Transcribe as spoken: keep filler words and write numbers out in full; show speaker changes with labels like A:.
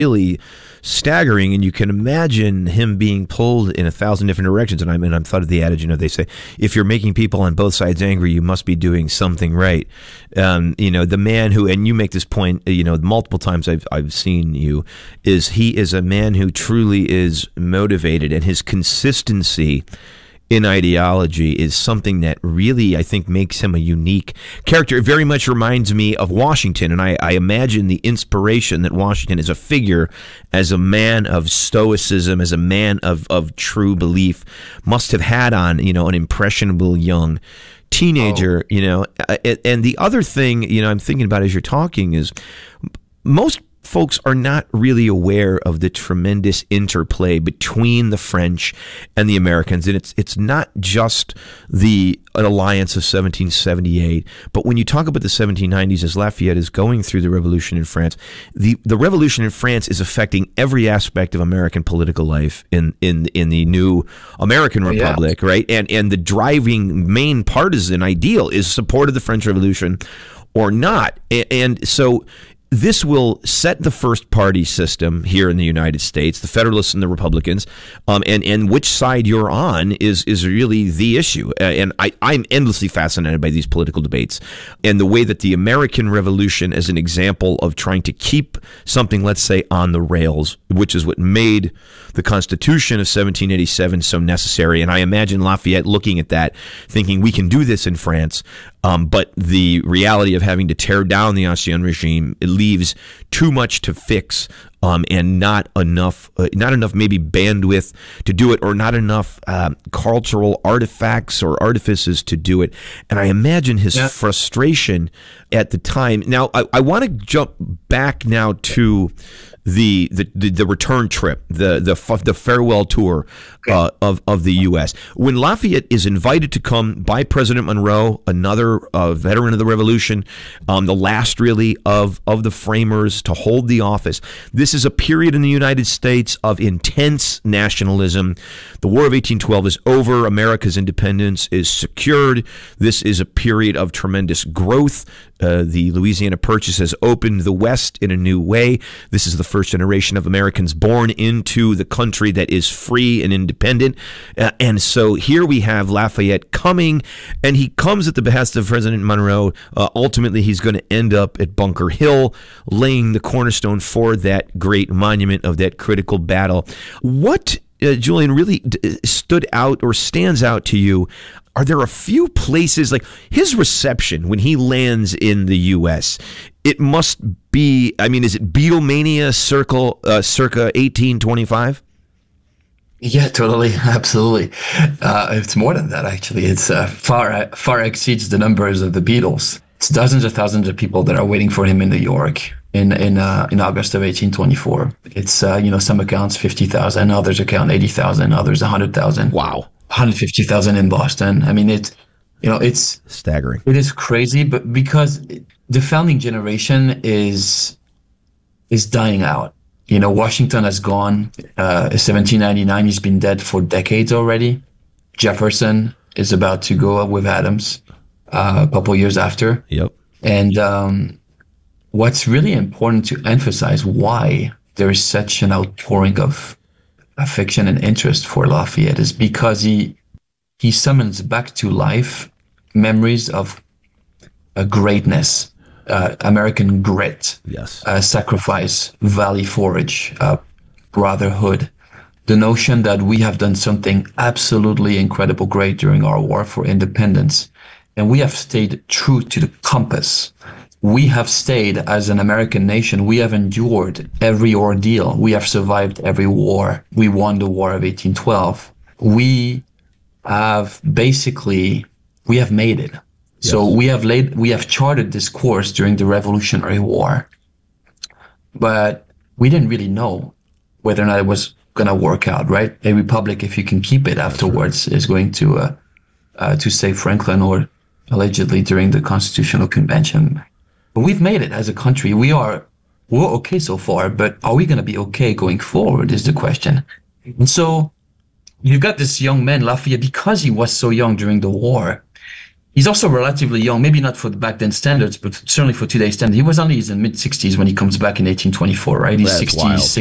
A: really staggering, and you can imagine him being pulled in a thousand different directions. And I mean, I'm thought of the adage, you know, they say, if you're making people on both sides angry, you must be doing something right. Um, you know, the man who, and you make this point, you know, multiple times I've, I've seen you, is he is a man who truly is motivated, and his consistency in ideology is something that really, I think, makes him a unique character. It very much reminds me of Washington, and I, I imagine the inspiration that Washington as a figure, as a man of stoicism, as a man of, of true belief, must have had on, you know, an impressionable young teenager, oh. you know. And the other thing, you know, I'm thinking about as you're talking is most folks are not really aware of the tremendous interplay between the French and the Americans. And it's it's not just the alliance of seventeen seventy-eight, but when you talk about the seventeen nineties as Lafayette is going through the revolution in France, the, the revolution in France is affecting every aspect of American political life in, in, in the new American Republic, yeah. right? And, and the driving main partisan ideal is support of the French Revolution or not. And so this will set the first party system here in the United States, the Federalists and the Republicans, um, and, and which side you're on is is really the issue. Uh, and I, I'm endlessly fascinated by these political debates and the way that the American Revolution as an example of trying to keep something, let's say, on the rails, which is what made the Constitution of seventeen eighty-seven so necessary. And I imagine Lafayette looking at that, thinking we can do this in France. Um, but the reality of having to tear down the Ancien regime, it leaves too much to fix, um, and not enough, uh, not enough maybe bandwidth to do it, or not enough uh, cultural artifacts or artifices to do it. And I imagine his yeah. frustration at the time. Now, I, I want to jump back now to the the the, the return trip, the the the farewell tour uh, of of the U S When Lafayette is invited to come by President Monroe, another uh, veteran of the Revolution, um, the last really of of the framers to hold the office. This is a period in the United States of intense nationalism. The War of eighteen twelve is over. America's independence is secured. This is a period of tremendous growth. Uh, the Louisiana Purchase has opened the West in a new way. This is the first generation of Americans born into the country that is free and independent. Uh, and so here we have Lafayette coming, and he comes at the behest of President Monroe. Uh, ultimately, he's going to end up at Bunker Hill, laying the cornerstone for that great monument of that critical battle. What, uh, Julian, really d- stood out or stands out to you? Are there a few places, like his reception when he lands in the U S? It must be, I mean, is it Beatlemania circle, uh, circa eighteen twenty-five?
B: Yeah, totally. Absolutely. Uh, it's more than that, actually. It's uh, far, far exceeds the numbers of the Beatles. It's dozens of thousands of people that are waiting for him in New York in in uh, in August of eighteen twenty-four. It's, uh, you know, some accounts fifty thousand, others account eighty thousand, others one hundred thousand.
A: Wow.
B: one hundred fifty thousand in Boston. I mean, it's, you know, it's
A: staggering.
B: It is crazy, but because the founding generation is is dying out. You know, Washington has gone. Uh, seventeen ninety-nine, he's been dead for decades already. Jefferson is about to go up with Adams uh, a couple years after.
A: Yep.
B: And um, what's really important to emphasize why there is such an outpouring of affection and interest for Lafayette is because he he summons back to life memories of a greatness, uh, American grit,
A: yes,
B: uh, sacrifice, Valley Forge, uh, brotherhood, the notion that we have done something absolutely incredible great during our war for independence, and we have stayed true to the compass. We have stayed as an American nation. We have endured every ordeal. We have survived every war. We won the War of eighteen twelve. We have basically, we have made it. Yes. So we have laid, we have charted this course during the Revolutionary War, but we didn't really know whether or not it was going to work out, right? A republic, if you can keep it afterwards, is going to, uh, uh, to save Franklin, or allegedly during the Constitutional Convention. But we've made it as a country. We are, we're okay so far, but are we going to be okay going forward is the question. And so you've got this young man, Lafayette, because he was so young during the war, He's also relatively young, maybe not for the back then standards, but certainly for today's standards. He was only in his mid sixties when he comes back in eighteen twenty-four, right? He's
A: That's
B: sixty,
A: wild.